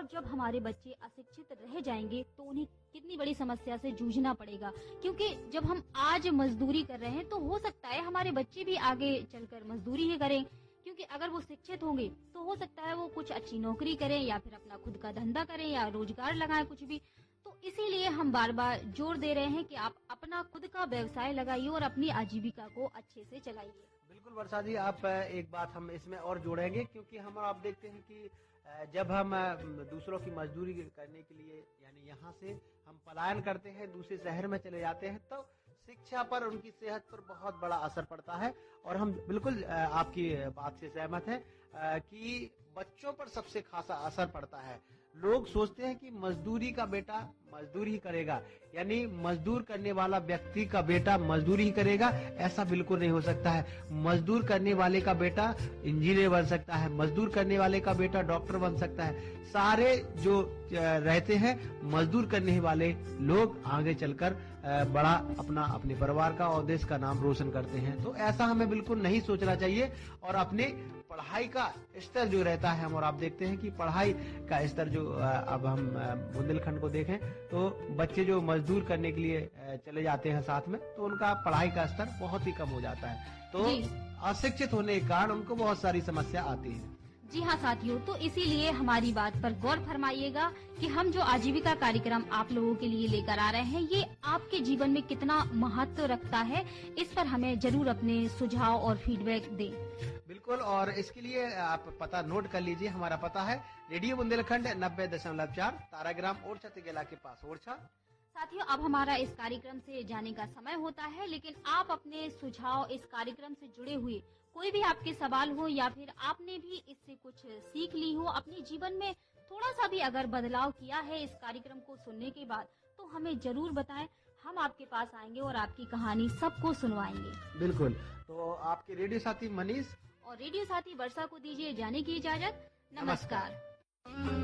और जब हमारे बच्चे अशिक्षित रह जाएंगे तो उन्हें कितनी बड़ी समस्या से जूझना पड़ेगा, क्योंकि जब हम आज मजदूरी कर रहे हैं तो हो सकता है हमारे बच्चे भी आगे चलकर मजदूरी ही करें, क्योंकि अगर वो शिक्षित होंगे तो हो सकता है वो कुछ अच्छी नौकरी करें या फिर अपना खुद का धंधा करें या रोजगार लगाएं कुछ भी। तो इसीलिए हम बार बार जोर दे रहे हैं कि आप अपना खुद का व्यवसाय लगाइए और अपनी आजीविका को अच्छे से चलाइए। बिल्कुल वर्षा जी, आप एक बात हम इसमें और जोड़ेंगे, क्योंकि हम आप देखते हैं कि जब हम दूसरों की मजदूरी करने के लिए यानी यहाँ से हम पलायन करते हैं, दूसरे शहर में चले जाते हैं, तो शिक्षा पर, उनकी सेहत पर बहुत बड़ा असर पड़ता है। और हम बिल्कुल आपकी बात से सहमत हैं कि बच्चों पर सबसे खासा असर पड़ता है। लोग सोचते हैं कि मजदूरी का बेटा मजदूरी ही करेगा, यानी मजदूर करने वाला व्यक्ति का बेटा मजदूरी ही करेगा। ऐसा बिल्कुल नहीं हो सकता है। मजदूर करने वाले का बेटा इंजीनियर बन सकता है, मजदूर करने वाले का बेटा डॉक्टर बन सकता है। सारे जो रहते हैं मजदूर करने वाले लोग आगे चलकर बड़ा अपने परिवार का और देश का नाम रोशन करते हैं। तो ऐसा हमें बिल्कुल नहीं सोचना चाहिए और अपने पढ़ाई का स्तर जो रहता है, और आप देखते हैं कि पढ़ाई का स्तर जो अब हम बुंदेलखंड को देखें तो बच्चे जो मजदूर करने के लिए चले जाते हैं साथ में, तो उनका पढ़ाई का स्तर बहुत ही कम हो जाता है। तो अशिक्षित होने के कारण उनको बहुत सारी समस्या आती है। जी हाँ साथियों, तो इसीलिए हमारी बात पर गौर फरमाइएगा कि हम जो आजीविका कार्यक्रम आप लोगों के लिए लेकर आ रहे हैं, ये आपके जीवन में कितना महत्व रखता है, इस पर हमें जरूर अपने सुझाव और फीडबैक दें। बिल्कुल, और इसके लिए आप पता नोट कर लीजिए। हमारा पता है रेडियो बुंदेलखंड 90.4 ताराग्राम ओरछा तिगेला के पास ओरछा। साथियों, अब हमारा इस कार्यक्रम से जाने का समय होता है, लेकिन आप अपने सुझाव, इस कार्यक्रम से जुड़े हुए कोई भी आपके सवाल हो या फिर आपने भी इससे कुछ सीख ली हो, अपने जीवन में थोड़ा सा भी अगर बदलाव किया है इस कार्यक्रम को सुनने के बाद, तो हमें जरूर बताएं। हम आपके पास आएंगे और आपकी कहानी सबको सुनवाएंगे। बिल्कुल, तो आपके रेडियो साथी मनीष और रेडियो साथी वर्षा को दीजिए जाने की इजाजत। नमस्कार।